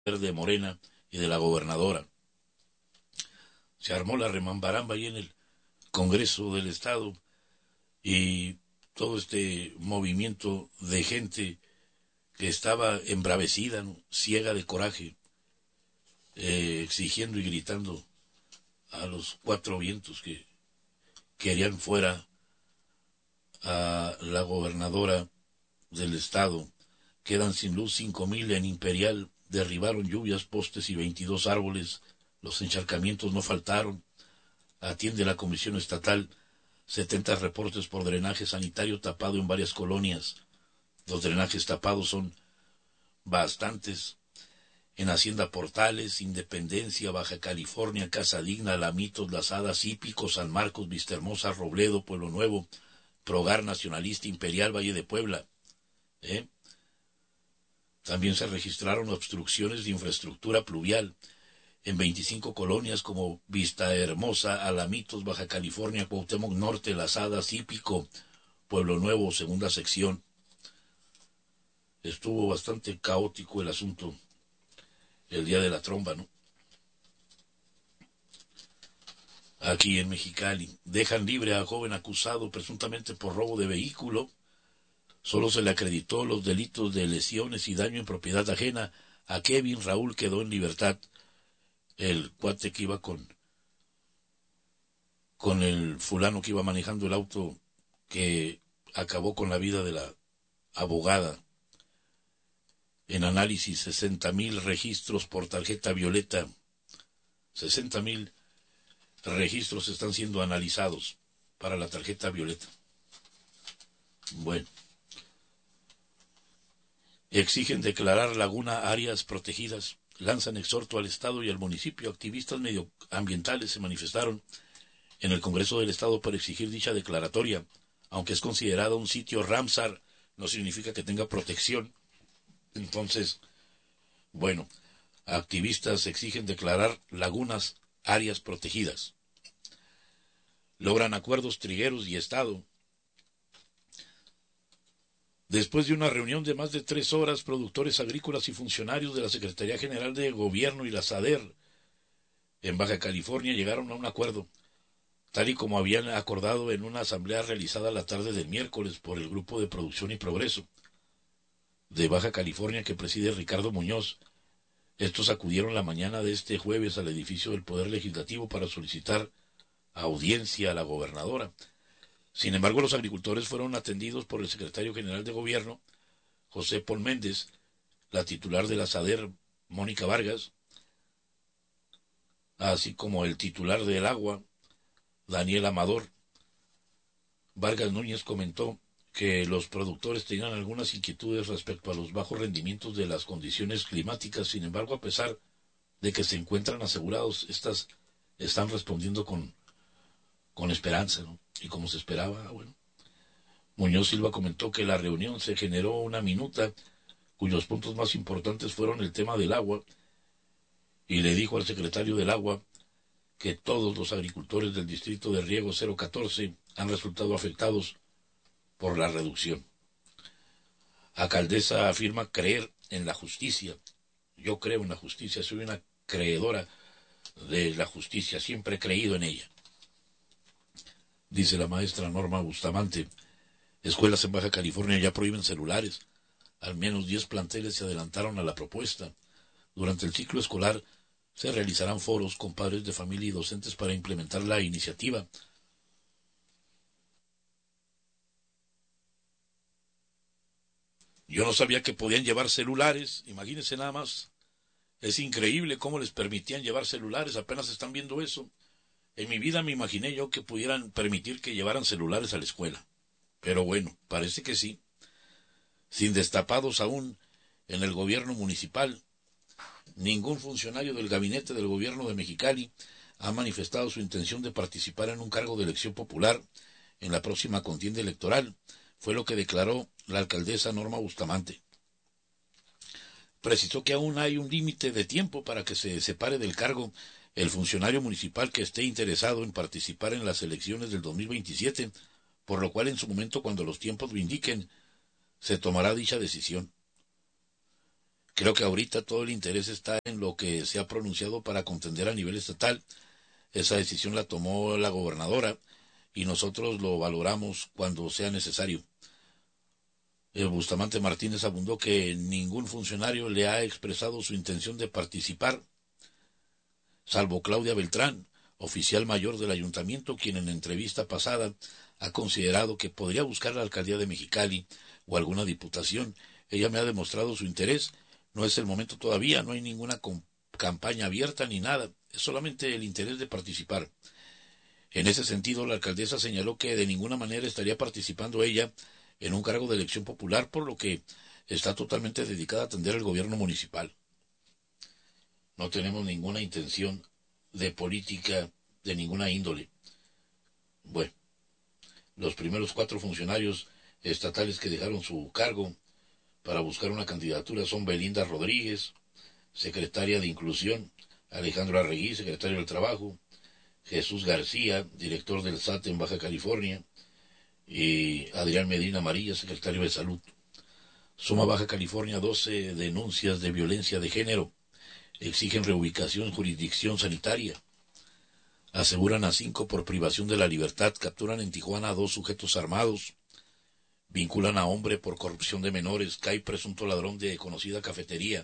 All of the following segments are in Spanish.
de Morena y de la gobernadora. Se armó la remambaramba ahí en el Congreso del Estado y todo este movimiento de gente que estaba embravecida, ¿no?, ciega de coraje, exigiendo y gritando a los cuatro vientos que querían fuera a la gobernadora del estado. Quedan sin luz 5,000 en Imperial, derribaron lluvias, postes y 22 árboles, los encharcamientos no faltaron, atiende la Comisión Estatal 70 reportes por drenaje sanitario tapado en varias colonias. Los drenajes tapados son bastantes. En Hacienda Portales, Independencia, Baja California, Casa Digna, Lamitos, Las Hadas, Hípico, San Marcos, Vistahermosa, Robledo, Pueblo Nuevo, Progar, Nacionalista, Imperial, Valle de Puebla. También se registraron obstrucciones de infraestructura pluvial en 25 colonias como Vistahermosa, Alamitos, Baja California, Cuauhtémoc Norte, Las Hadas, Hípico, Pueblo Nuevo, segunda sección. Estuvo bastante caótico el asunto el día de la tromba, ¿no? Aquí en Mexicali dejan libre a joven acusado presuntamente por robo de vehículo. Solo se le acreditó los delitos de lesiones y daño en propiedad ajena. A Kevin Raúl quedó en libertad. El cuate que iba con el fulano que iba manejando el auto que acabó con la vida de la abogada. En análisis 60,000 registros por tarjeta violeta. 60,000 registros están siendo analizados para la tarjeta violeta. Bueno. Exigen declarar Laguna áreas protegidas. Lanzan exhorto al Estado y al municipio. Activistas medioambientales se manifestaron en el Congreso del Estado para exigir dicha declaratoria. Aunque es considerado un sitio Ramsar, no significa que tenga protección. Entonces, bueno, activistas exigen declarar lagunas áreas protegidas. Logran acuerdos Trigueros y Estado. Después de una reunión de más de 3 horas, productores agrícolas y funcionarios de la Secretaría General de Gobierno y la SADER en Baja California llegaron a un acuerdo, tal y como habían acordado en una asamblea realizada la tarde del miércoles por el Grupo de Producción y Progreso de Baja California que preside Ricardo Muñoz. Estos acudieron la mañana de este jueves al edificio del Poder Legislativo para solicitar audiencia a la gobernadora. Sin embargo, los agricultores fueron atendidos por el secretario general de Gobierno, José Pol Méndez, la titular de la SADER, Mónica Vargas, así como el titular del Agua, Daniel Amador. Vargas Núñez comentó que los productores tenían algunas inquietudes respecto a los bajos rendimientos de las condiciones climáticas. Sin embargo, a pesar de que se encuentran asegurados, estas están respondiendo con esperanza, ¿no? Y como se esperaba, bueno. Muñoz Silva comentó que la reunión se generó una minuta cuyos puntos más importantes fueron el tema del agua, y le dijo al secretario del Agua que todos los agricultores del distrito de riego 014 han resultado afectados por la reducción. Alcaldesa afirma creer en la justicia. Yo creo en la justicia, soy una creedora de la justicia, siempre he creído en ella. Dice la maestra Norma Bustamante. Escuelas en Baja California ya prohíben celulares. Al menos 10 planteles se adelantaron a la propuesta. Durante el ciclo escolar se realizarán foros con padres de familia y docentes para implementar la iniciativa. Yo no sabía que podían llevar celulares, imagínense nada más. Es increíble cómo les permitían llevar celulares, apenas están viendo eso. En mi vida me imaginé yo que pudieran permitir que llevaran celulares a la escuela. Pero bueno, parece que sí. Sin destapados aún en el gobierno municipal, ningún funcionario del gabinete del gobierno de Mexicali ha manifestado su intención de participar en un cargo de elección popular en la próxima contienda electoral, fue lo que declaró la alcaldesa Norma Bustamante. Precisó que aún hay un límite de tiempo para que se separe del cargo el funcionario municipal que esté interesado en participar en las elecciones del 2027, por lo cual en su momento, cuando los tiempos lo indiquen, se tomará dicha decisión. Creo que ahorita todo el interés está en lo que se ha pronunciado para contender a nivel estatal. Esa decisión la tomó la gobernadora y nosotros lo valoramos cuando sea necesario. El Bustamante Martínez abundó que ningún funcionario le ha expresado su intención de participar, salvo Claudia Beltrán, oficial mayor del ayuntamiento, quien en entrevista pasada ha considerado que podría buscar la alcaldía de Mexicali o alguna diputación. Ella me ha demostrado su interés. No es el momento todavía, no hay ninguna campaña abierta ni nada, es solamente el interés de participar. En ese sentido, la alcaldesa señaló que de ninguna manera estaría participando ella en un cargo de elección popular, por lo que está totalmente dedicada a atender el gobierno municipal. No tenemos ninguna intención de política de ninguna índole. Bueno, los primeros 4 funcionarios estatales que dejaron su cargo para buscar una candidatura son Belinda Rodríguez, secretaria de Inclusión; Alejandro Arregui, secretario del Trabajo; Jesús García, director del SAT en Baja California; y Adrián Medina Amarilla, secretario de Salud. Suma Baja California 12 denuncias de violencia de género. Exigen reubicación en jurisdicción sanitaria. Aseguran a 5 por privación de la libertad. Capturan en Tijuana a 2 sujetos armados. Vinculan a hombre por corrupción de menores. Cae presunto ladrón de conocida cafetería.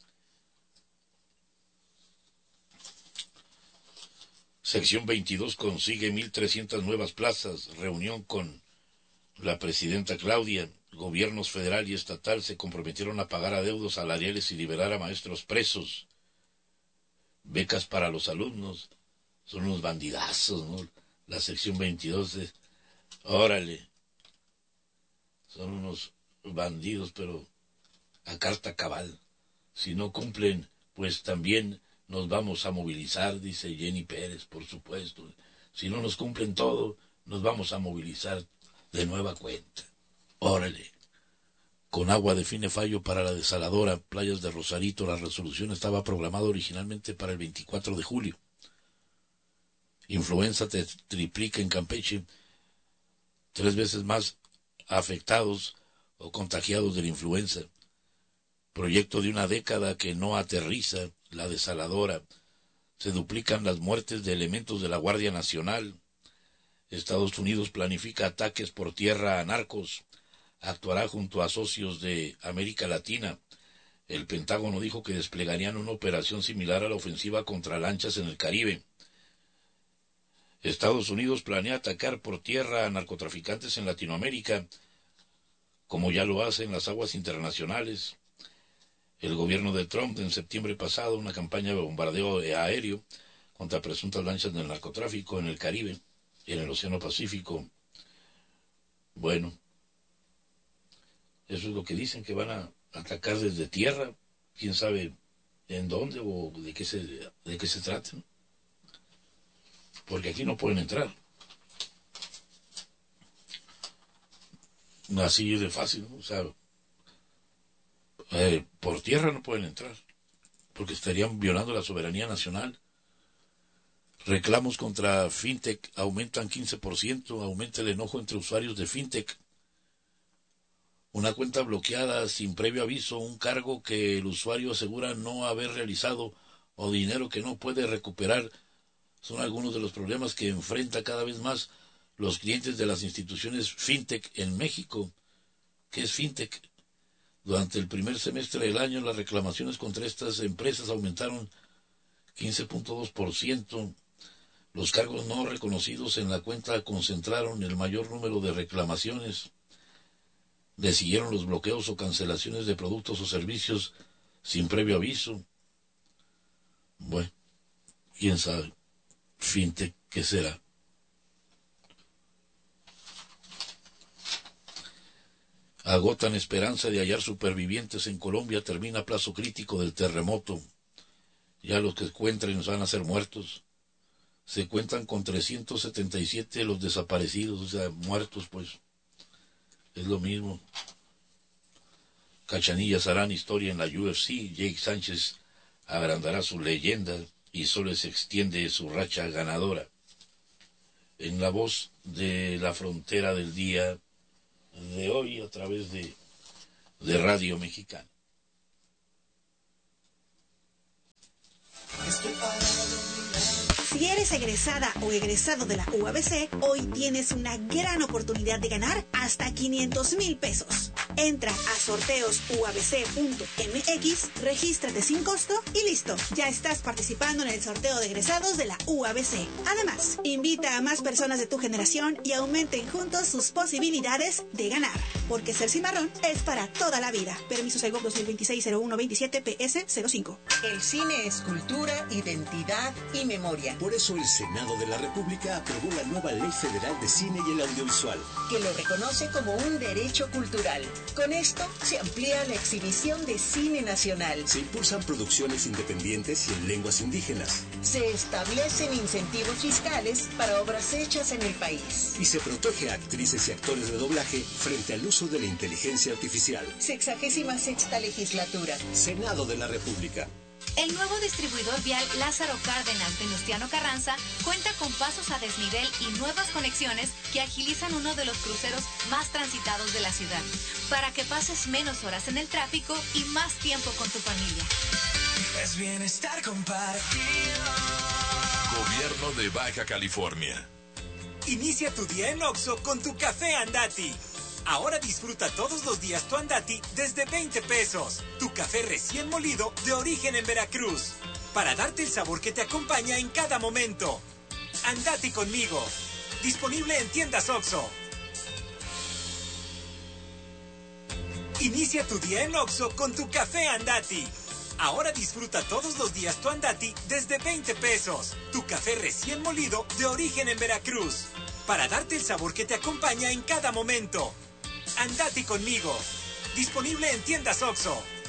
Sección 22 consigue 1,300 nuevas plazas. Reunión con la presidenta Claudia. Gobiernos federal y estatal se comprometieron a pagar adeudos salariales y liberar a maestros presos. Becas para los alumnos. Son unos bandidazos, ¿no? La sección 22 es, órale, son unos bandidos, pero a carta cabal. Si no cumplen, pues también nos vamos a movilizar, dice Jenny Pérez, por supuesto. Si no nos cumplen todo, nos vamos a movilizar de nueva cuenta. Órale. Conagua define fallo para la desaladora Playas de Rosarito. La resolución estaba programada originalmente para el 24 de julio. Influenza triplica en Campeche. 3 veces más afectados o contagiados de la influenza. Proyecto de una década que no aterriza. La desaladora. Se duplican las muertes de elementos de la Guardia Nacional. Estados Unidos planifica ataques por tierra a narcos. Actuará junto a socios de América Latina. El Pentágono dijo que desplegarían una operación similar a la ofensiva contra lanchas en el Caribe. Estados Unidos planea atacar por tierra a narcotraficantes en Latinoamérica, como ya lo hace en las aguas internacionales. El gobierno de Trump, en septiembre pasado, una campaña de bombardeo aéreo contra presuntas lanchas del narcotráfico en el Caribe y en el Océano Pacífico. Bueno, eso es lo que dicen, que van a atacar desde tierra. Quién sabe en dónde o de qué se trata, ¿no? Porque aquí no pueden entrar. Así de fácil, ¿no? O sea, por tierra no pueden entrar, porque estarían violando la soberanía nacional. Reclamos contra FinTech aumentan 15%, aumenta el enojo entre usuarios de FinTech. Una cuenta bloqueada sin previo aviso, un cargo que el usuario asegura no haber realizado o dinero que no puede recuperar, son algunos de los problemas que enfrenta cada vez más los clientes de las instituciones FinTech en México. ¿Qué es FinTech? Durante el primer semestre del año, las reclamaciones contra estas empresas aumentaron 15.2%. Los cargos no reconocidos en la cuenta concentraron el mayor número de reclamaciones. Le siguieron los bloqueos o cancelaciones de productos o servicios sin previo aviso. Bueno, quién sabe. FinTech, ¿qué será? Agotan esperanza de hallar supervivientes en Colombia. Termina plazo crítico del terremoto. Ya los que encuentren van a ser muertos. Se cuentan con 377 los desaparecidos, o sea, muertos, pues. Es lo mismo. Cachanillas harán historia en la UFC. Jake Sánchez agrandará su leyenda y solo se extiende su racha ganadora. En la voz de la frontera del día de hoy, a través de Radio Mexicana. Si eres egresada o egresado de la UABC, hoy tienes una gran oportunidad de ganar hasta 500,000 pesos. Entra a sorteosuabc.mx, regístrate sin costo y listo. Ya estás participando en el sorteo de egresados de la UABC. Además, invita a más personas de tu generación y aumenten juntos sus posibilidades de ganar. Porque ser cimarrón es para toda la vida. Permiso Segov 2026-0127-PS05. El cine es cultura, identidad y memoria. Por eso el Senado de la República aprobó la nueva Ley Federal de Cine y el Audiovisual, que lo reconoce como un derecho cultural. Con esto se amplía la exhibición de cine nacional. Se impulsan producciones independientes y en lenguas indígenas. Se establecen incentivos fiscales para obras hechas en el país. Y se protege a actrices y actores de doblaje frente al uso de la inteligencia artificial. 66ª legislatura. Senado de la República. El nuevo distribuidor vial Lázaro Cárdenas Venustiano Carranza cuenta con pasos a desnivel y nuevas conexiones que agilizan uno de los cruceros más transitados de la ciudad, para que pases menos horas en el tráfico y más tiempo con tu familia. Es bienestar compartido. Gobierno de Baja California. Inicia tu día en Oxxo con tu café Andati. Ahora disfruta todos los días tu Andati desde 20 pesos. Tu café recién molido de origen en Veracruz. Para darte el sabor que te acompaña en cada momento. Andati conmigo. Disponible en tiendas Oxxo. Inicia tu día en Oxxo con tu café Andati. Ahora disfruta todos los días tu Andati desde 20 pesos. Tu café recién molido de origen en Veracruz. Para darte el sabor que te acompaña en cada momento. Andati conmigo. Disponible en tiendas Oxxo.